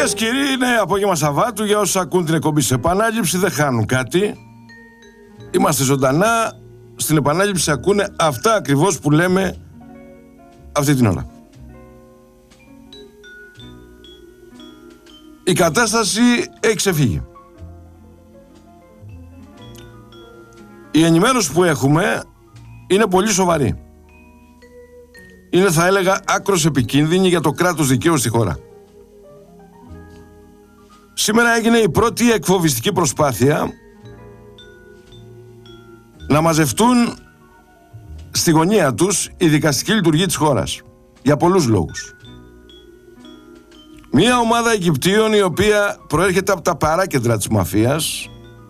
Κυρίες και κύριοι, είναι απόγευμα Σαββάτου. Για όσους ακούν την εκπομπή σε επανάληψη, δεν χάνουν κάτι. Είμαστε ζωντανά. Στην επανάληψη ακούνε αυτά ακριβώς που λέμε αυτή την ώρα. Η κατάσταση έχει ξεφύγει. Η ενημέρωση που έχουμε είναι πολύ σοβαρή. Είναι, θα έλεγα, άκρως επικίνδυνη για το κράτος δικαίου στη χώρα. Σήμερα έγινε η πρώτη εκφοβιστική προσπάθεια να μαζευτούν στη γωνία τους η δικαστική λειτουργία της χώρας. Για πολλούς λόγους. Μία ομάδα Αιγυπτίων, η οποία προέρχεται από τα παράκεντρα της μαφίας,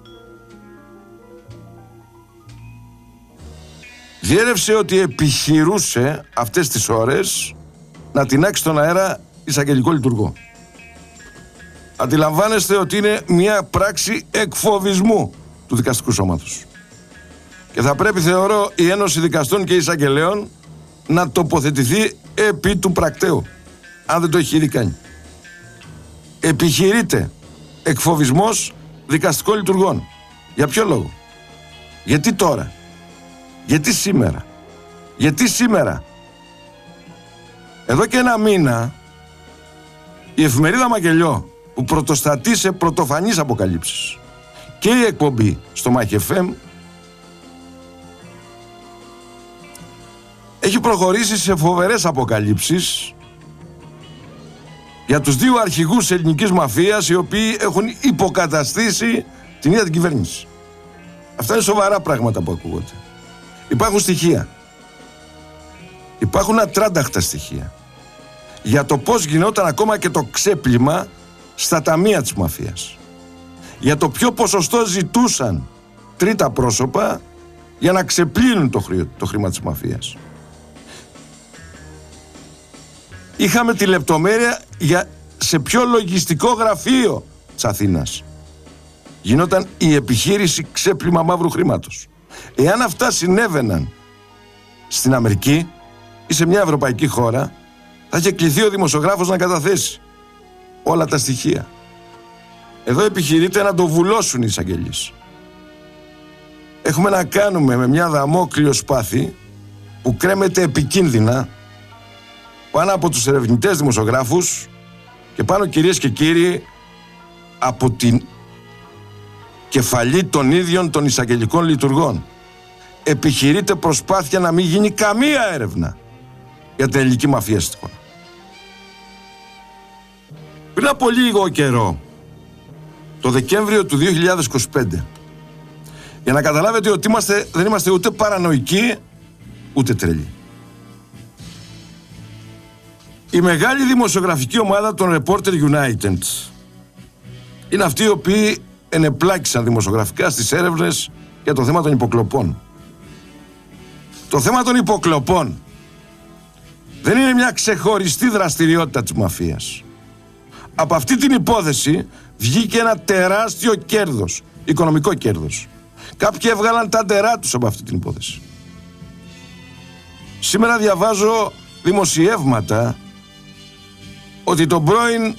διέρευσε ότι επιχειρούσε αυτές τις ώρες να τινάξει στον αέρα εισαγγελικό λειτουργό. Αντιλαμβάνεστε ότι είναι μια πράξη εκφοβισμού του δικαστικού σώματος. Και θα πρέπει, θεωρώ, η Ένωση Δικαστών και Εισαγγελέων να τοποθετηθεί επί του πρακτέου, αν δεν το έχει ήδη κάνει. Επιχειρείται εκφοβισμός δικαστικών λειτουργών. Για ποιο λόγο? Γιατί τώρα? Γιατί σήμερα? Γιατί σήμερα? Εδώ και ένα μήνα η εφημερίδα Μακελιό, που πρωτοστατεί σε πρωτοφανείς αποκαλύψεις, και η εκπομπή στο Μάχη FM, έχει προχωρήσει σε φοβερές αποκαλύψεις για τους δύο αρχηγούς ελληνικής μαφίας, οι οποίοι έχουν υποκαταστήσει την ίδια την κυβέρνηση. Αυτά είναι σοβαρά πράγματα που ακούγονται. Υπάρχουν στοιχεία. Υπάρχουν ατράνταχτα στοιχεία για το πώς γινόταν ακόμα και το ξέπλυμα στα ταμεία της μαφίας. Για το ποιο ποσοστό ζητούσαν τρίτα πρόσωπα για να ξεπλύνουν το χρήμα της μαφίας. Είχαμε τη λεπτομέρεια για σε ποιο λογιστικό γραφείο της Αθήνας γινόταν η επιχείρηση ξέπλυμα μαύρου χρήματος. Εάν αυτά συνέβαιναν στην Αμερική ή σε μια ευρωπαϊκή χώρα, θα είχε κληθεί ο δημοσιογράφος να καταθέσει όλα τα στοιχεία. Εδώ επιχειρείται να το βουλώσουν οι εισαγγελείς. Έχουμε να κάνουμε με μια δαμόκλειο σπάθη που κρέμεται επικίνδυνα πάνω από τους ερευνητές δημοσιογράφους και πάνω, κυρίες και κύριοι, από την κεφαλή των ίδιων των εισαγγελικών λειτουργών. Επιχειρείται προσπάθεια να μην γίνει καμία έρευνα για την ελληνική μαφία στη χώρα. Πριν από λίγο καιρό, το Δεκέμβριο του 2025, για να καταλάβετε ότι δεν είμαστε ούτε παρανοϊκοί ούτε τρελοί, η μεγάλη δημοσιογραφική ομάδα των Reporter United είναι αυτοί οι οποίοι ενεπλάκησαν δημοσιογραφικά στις έρευνες για το θέμα των υποκλοπών. Το θέμα των υποκλοπών δεν είναι μια ξεχωριστή δραστηριότητα της μαφίας. Από αυτή την υπόθεση βγήκε ένα τεράστιο κέρδος, οικονομικό κέρδος. Κάποιοι έβγαλαν τα ντερά τους από αυτή την υπόθεση. Σήμερα διαβάζω δημοσιεύματα ότι τον πρώην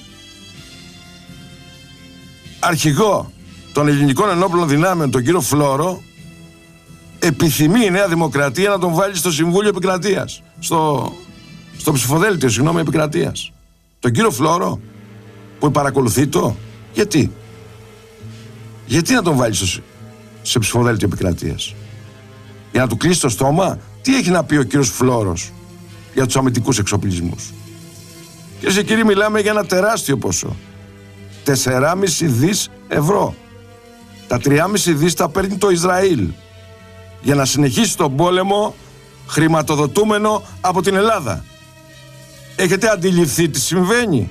αρχηγό των ελληνικών ενόπλων δυνάμεων, τον κύριο Φλόρο, επιθυμεί η Νέα Δημοκρατία να τον βάλει στο Συμβούλιο Επικρατείας, στο ψηφοδέλτιο, επικρατείας. Τον κύριο Φλόρο, που παρακολουθεί το, γιατί να τον βάλει σε ψηφοδέλτιο Επικρατείας? Για να του κλείσει το στόμα? Τι έχει να πει ο κύριος Φλόρος για τους αμυντικούς εξοπλισμούς? Κυρίες και κύριοι, μιλάμε για ένα τεράστιο ποσό. 4,5 δις ευρώ. Τα 3,5 δις τα παίρνει το Ισραήλ για να συνεχίσει τον πόλεμο χρηματοδοτούμενο από την Ελλάδα. Έχετε αντιληφθεί τι συμβαίνει?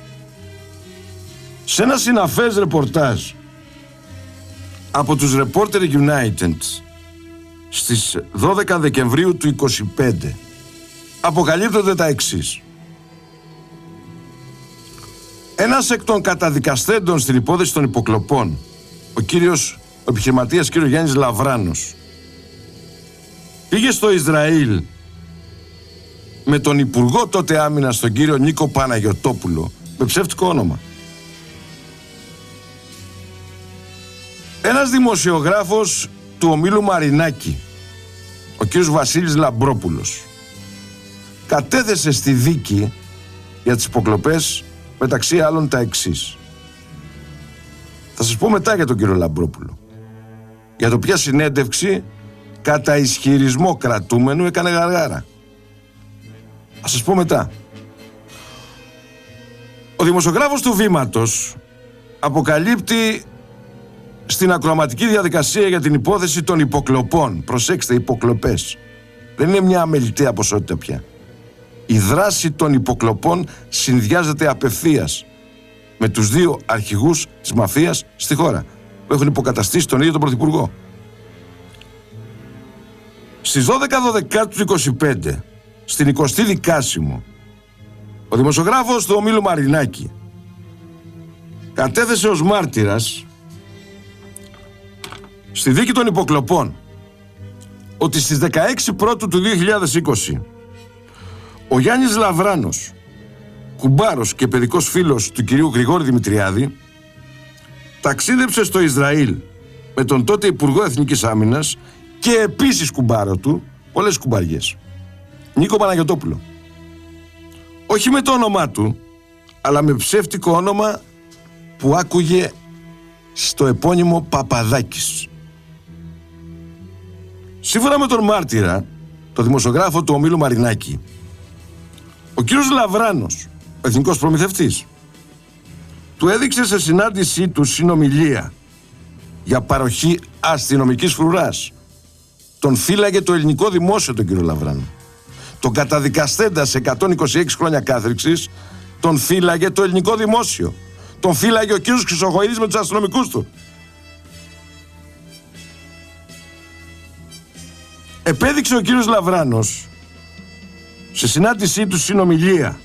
Σε ένα συναφές ρεπορτάζ από τους Reporter United στις 12 Δεκεμβρίου του 2025 αποκαλύπτονται τα εξής. Ένας εκ των καταδικαστέντων στην υπόθεση των υποκλοπών, ο επιχειρηματίας κύριος Γιάννης Λαβράνος, πήγε στο Ισραήλ με τον υπουργό τότε άμυνας, τον κύριο Νίκο Παναγιωτόπουλο, με ψεύτικο όνομα, Ένας δημοσιογράφος του ομίλου Μαρινάκη, ο κύριος Βασίλης Λαμπρόπουλος, κατέθεσε στη δίκη για τις υποκλοπές μεταξύ άλλων τα εξής. Θα σας πω μετά για τον κύριο Λαμπρόπουλο, για το ποια συνέντευξη κατά ισχυρισμό κρατούμενου έκανε γαργάρα. Θα σας πω μετά. Ο δημοσιογράφος του Βήματος αποκαλύπτει στην ακροαματική διαδικασία για την υπόθεση των υποκλοπών. Προσέξτε, υποκλοπές. Δεν είναι μια αμεληταία ποσότητα πια. Η δράση των υποκλοπών συνδυάζεται απευθείας με τους δύο αρχηγούς της μαφίας στη χώρα, που έχουν υποκαταστήσει τον ίδιο τον Πρωθυπουργό. Στις 12 του 25, στην 20η Δικάσιμο, ο δημοσιογράφος του ομίλου Μαρινάκη κατέθεσε ως μάρτυρας στη δίκη των υποκλοπών ότι στις 16 Πρώτου του 2020 ο Γιάννης Λαβράνος, κουμπάρος και παιδικός φίλος του κυρίου Γρηγόρη Δημητριάδη, ταξίδεψε στο Ισραήλ με τον τότε Υπουργό Εθνικής Άμυνας και επίσης κουμπάρο του, πολλές κουμπαριές, Νίκο Παναγιωτόπουλο. Όχι με το όνομά του, αλλά με ψεύτικο όνομα που άκουγε στο επώνυμο Παπαδάκης. Σύμφωνα με τον μάρτυρα, το δημοσιογράφο του ομίλου Μαρινάκη, ο κύριος Λαβράνος, ο εθνικός προμηθευτής, του έδειξε σε συνάντησή του συνομιλία για παροχή αστυνομικής φρουράς. Τον φύλαγε το ελληνικό δημόσιο τον κύριο Λαβράνο. Τον καταδικαστέντα σε 126 χρόνια κάθριξης, τον φύλαγε το ελληνικό δημόσιο. Τον φύλαγε ο κύριος Χρυσοχοΐδης με τους αστυνομικούς του. Επέδειξε ο κύριος Λαβράνος σε συνάντησή του συνομιλία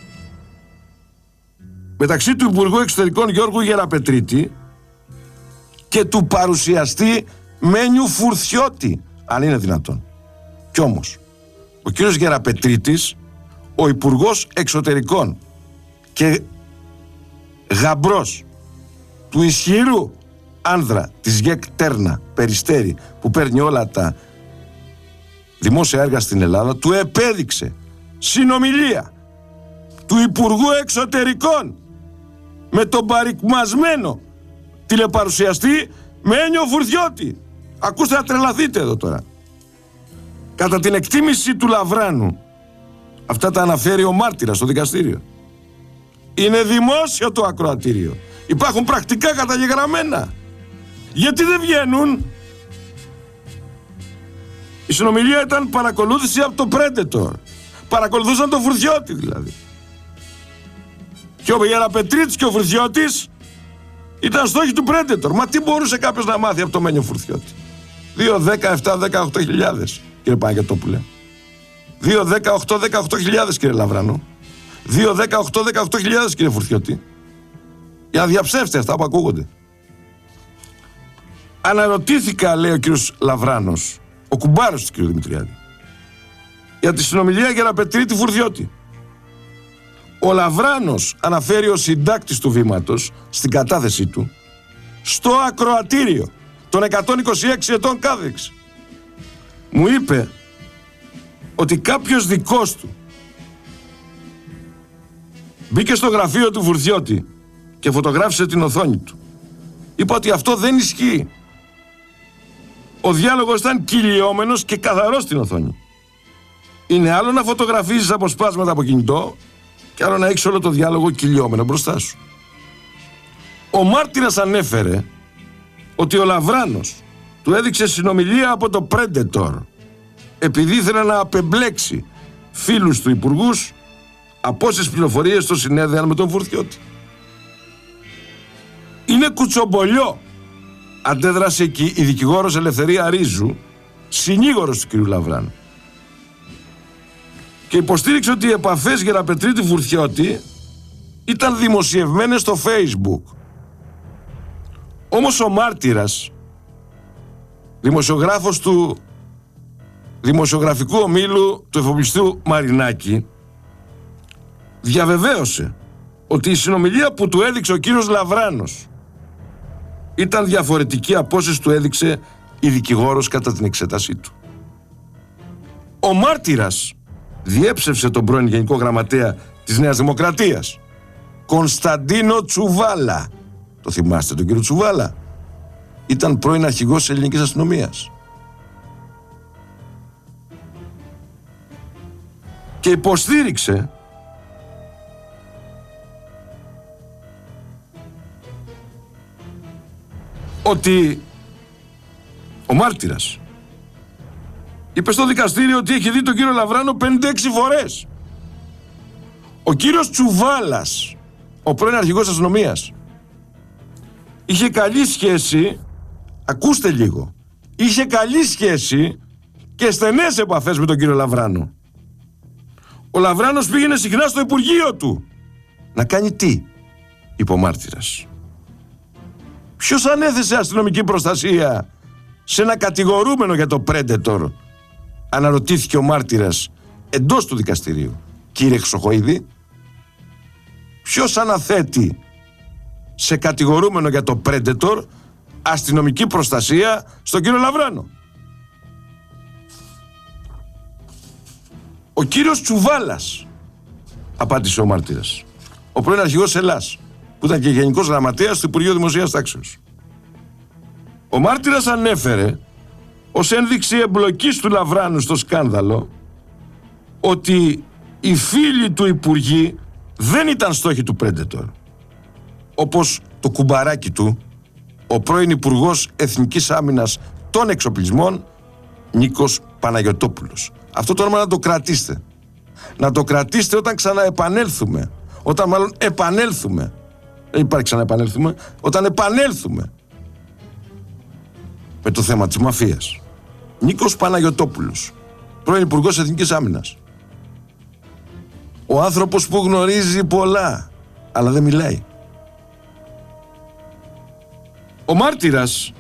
μεταξύ του Υπουργού Εξωτερικών Γιώργου Γεραπετρίτη και του παρουσιαστή Μένιου Φουρθιώτη, αν είναι δυνατόν. Κι όμως, ο κύριος Γεραπετρίτης, ο Υπουργός Εξωτερικών και γαμπρός του ισχυρού άνδρα της ΓΕΚ Τέρνα Περιστέρη, που παίρνει όλα τα δημόσια έργα στην Ελλάδα, του επέδειξε συνομιλία του Υπουργού Εξωτερικών με τον παρικμασμένο τηλεπαρουσιαστή Μένιο Φουρθιώτη. Ακούστε, να τρελαθείτε εδώ τώρα. Κατά την εκτίμηση του Λαβράνου, αυτά τα αναφέρει ο μάρτυρας στο δικαστήριο. Είναι δημόσιο το ακροατήριο. Υπάρχουν πρακτικά καταγεγραμμένα. Γιατί δεν βγαίνουν? Η συνομιλία ήταν παρακολούθηση από το Predator. Παρακολουθούσαν τον Φουρθιώτη δηλαδή. Και ο Γεραπετρίτης και ο Φουρθιώτης ήταν στόχοι του Predator. Μα τι μπορούσε κάποιος να μάθει από το Μένιο Φουρθιώτη? 2, 10, 7, 18 χιλιάδες, κύριε Παναγιωτόπουλε. 2, 10, 8, 18 χιλιάδες, κύριε Λαβράνο. 2, 10, 8, 18 χιλιάδες, κύριε Φουρθιώτη. Για να διαψεύσετε αυτά που ακούγονται. Αναρωτήθηκα, λέει ο κύριος Λαβράνος, ο κουμπάρος του κύριου Δημητριάδη, για τη συνομιλία Γεραπετρίτη Φουρθιώτη. Ο Λαβράνος, αναφέρει ο συντάκτης του Βήματος στην κατάθεσή του, στο ακροατήριο των 126 ετών κάθριξη, μου είπε ότι κάποιος δικός του μπήκε στο γραφείο του Φουρθιώτη και φωτογράφησε την οθόνη του. Είπα ότι αυτό δεν ισχύει. Ο διάλογος ήταν κυλιόμενος και καθαρός στην οθόνη. Είναι άλλο να φωτογραφίζεις αποσπάσματα από κινητό και άλλο να έχεις όλο το διάλογο κυλιόμενο μπροστά σου. Ο μάρτυρας ανέφερε ότι ο Λαβράνος του έδειξε συνομιλία από το Predator επειδή ήθελε να απεμπλέξει φίλους του υπουργούς από όσες πληροφορίες το συνέδεαν με τον Φουρθιώτη. Είναι κουτσομπολιό, αντέδρασε εκεί η δικηγόρος Ελευθερία Ρίζου, συνήγορος του κ. Λαβράνου, και υποστήριξε ότι οι επαφές Γεραπετρίτη Φουρθιώτη ήταν δημοσιευμένες στο Facebook. Όμως ο μάρτυρας, δημοσιογράφος του δημοσιογραφικού ομίλου του εφοπλιστού Μαρινάκη, διαβεβαίωσε ότι η συνομιλία που του έδειξε ο κύριος Λαβράνος ήταν διαφορετική από όσες του έδειξε η δικηγόρος κατά την εξέτασή του. Ο μάρτυρας διέψευσε τον πρώην Γενικό Γραμματέα της Νέας Δημοκρατίας, Κωνσταντίνο Τσουβάλα. Το θυμάστε τον κύριο Τσουβάλα? Ήταν πρώην αρχηγός της ελληνικής αστυνομίας. Και υποστήριξε ότι ο μάρτυρας είπε στο δικαστήριο ότι έχει δει τον κύριο Λαβράνο 56 φορές. Ο κύριος Τσουβάλας, ο πρώην αρχηγός αστυνομίας, είχε καλή σχέση, ακούστε λίγο, είχε καλή σχέση και στενές επαφές με τον κύριο Λαβράνο. Ο Λαβράνος πήγαινε συχνά στο Υπουργείο του. Να κάνει τι, είπε ο μάρτυρας. Ποιος ανέθεσε αστυνομική προστασία σε ένα κατηγορούμενο για το Predator? Αναρωτήθηκε ο μάρτυρας εντός του δικαστηρίου. Κύριε Χρυσοχοΐδη, ποιος αναθέτει σε κατηγορούμενο για το Predator αστυνομική προστασία στον κύριο Λαβράνο? Ο κύριος Τσουβάλας, απάντησε ο μάρτυρας, ο πρώην αρχηγός Ελλάς, που ήταν και Γενικός Γραμματέας του Υπουργείου Δημοσίας Τάξεως. Ο μάρτυρας ανέφερε ως ένδειξη εμπλοκής του Λαβράνου στο σκάνδαλο ότι οι φίλοι του Υπουργοί δεν ήταν στόχοι του Predator, όπως το κουμπαράκι του, ο πρώην Υπουργός Εθνικής Άμυνας των Εξοπλισμών, Νίκος Παναγιωτόπουλος. Αυτό το όνομα να το κρατήστε. Να το κρατήστε όταν ξαναεπανέλθουμε. Όταν μάλλον επανέλθουμε. Δεν υπάρχει ξαναεπανέλθουμε. Όταν επανέλθουμε με το θέμα της μαφίας. Νίκος Παναγιωτόπουλος, πρώην Υπουργός Εθνικής Άμυνας. Ο άνθρωπος που γνωρίζει πολλά, αλλά δεν μιλάει. Ο μάρτυρας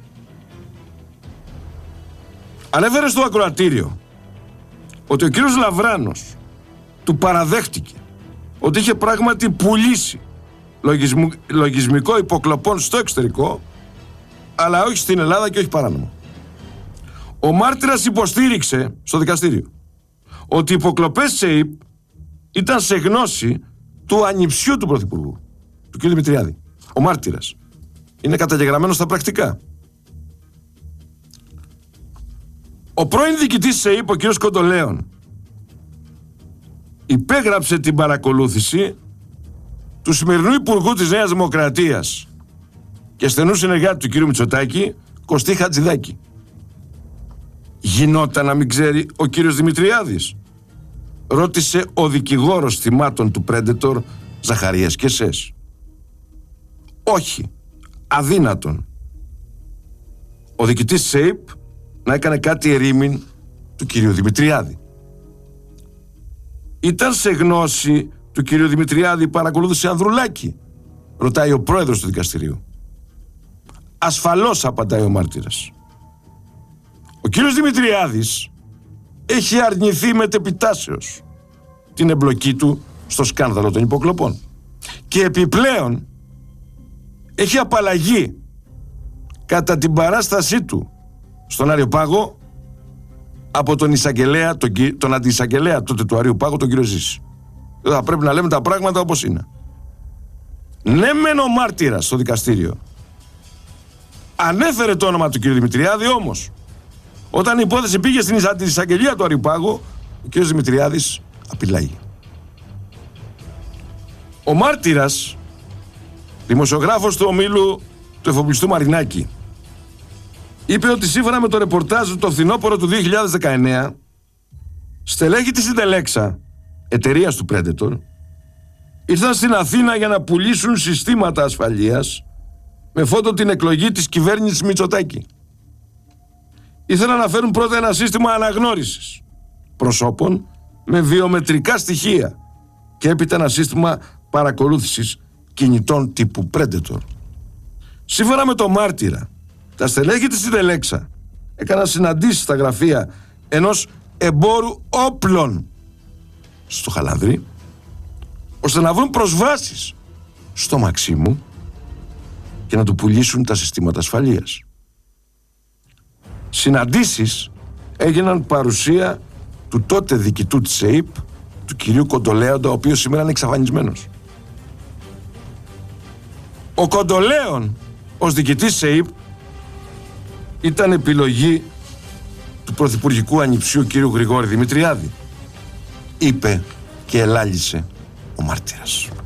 ανέφερε στο ακροατήριο ότι ο κύριος Λαβράνος του παραδέχτηκε ότι είχε πράγματι πουλήσει λογισμικό υποκλοπών στο εξωτερικό, αλλά όχι στην Ελλάδα και όχι παράνομα. Ο μάρτυρας υποστήριξε στο δικαστήριο ότι οι υποκλοπές ΣΕΙΠ ήταν σε γνώση του ανιψιού του Πρωθυπουργού, του κ. Δημητριάδη. Ο μάρτυρας είναι καταγεγραμμένος στα πρακτικά. Ο πρώην διοικητής ΣΕΙΠ, ο κ. Κοντολέων, υπέγραψε την παρακολούθηση του σημερινού Υπουργού της Νέας Δημοκρατίας και στενού συνεργάτη του κ. Μητσοτάκη, Κωστή Χατζηδάκη. Γινόταν να μην ξέρει ο κύριος Δημητριάδης? Ρώτησε ο δικηγόρος θυμάτων του Predator, Ζαχαρίας και Σες. Όχι, αδύνατον. Ο διοικητής ΣΕΙΠ να έκανε κάτι ερήμην του κυρίου Δημητριάδη. Ήταν σε γνώση του κυρίου Δημητριάδη η παρακολούθηση Ανδρουλάκη? Ρωτάει ο πρόεδρος του δικαστηρίου. Ασφαλώς, απαντάει ο μάρτυρας. Ο κύριος Δημητριάδης έχει αρνηθεί μετεπιτάσεως την εμπλοκή του στο σκάνδαλο των υποκλοπών και επιπλέον έχει απαλλαγεί κατά την παράστασή του στον Άριο Πάγο από τον εισαγγελέα, τον αντιεισαγγελέα τότε του Αρίου Πάγου, τον κύριο Ζήση. Θα πρέπει να λέμε τα πράγματα όπως είναι. Ναι μεν ο μάρτυρας στο δικαστήριο ανέφερε το όνομα του κύριου Δημητριάδη, όμως όταν η υπόθεση πήγε στην εισαγγελία του Αρίου Πάγου, ο κύριος Δημητριάδης απειλάγει. Ο μάρτυρας, δημοσιογράφος του ομίλου του εφοπλιστού Μαρινάκη, είπε ότι σύμφωνα με το ρεπορτάζ του το φθινόπωρο του 2019, στελέχη της Ιντελέξα, εταιρείας του Predator, ήρθαν στην Αθήνα για να πουλήσουν συστήματα ασφαλείας με φόντο την εκλογή της κυβέρνησης Μητσοτάκη. Ήθελαν να φέρουν πρώτα ένα σύστημα αναγνώρισης προσώπων με βιομετρικά στοιχεία και έπειτα ένα σύστημα παρακολούθησης κινητών τύπου Predator. Σύμφωνα με το μάρτυρα, τα στελέχη της Ιντελέξα έκαναν συναντήσεις στα γραφεία ενός εμπόρου όπλων στο Χαλάνδρι, ώστε να βρουν προσβάσεις στο Μαξίμου και να του πουλήσουν τα συστήματα ασφαλείας. Συναντήσεις έγιναν παρουσία του τότε διοικητού της ΕΥΠ, του κυρίου Κοντολέοντα, ο οποίος σήμερα είναι εξαφανισμένος. Ο Κοντολέον ως διοικητής της ΕΥΠ ήταν επιλογή του πρωθυπουργικού ανιψιού κύριου Γρηγόρη Δημητριάδη. Είπε και ελάλησε ο μάρτυρας.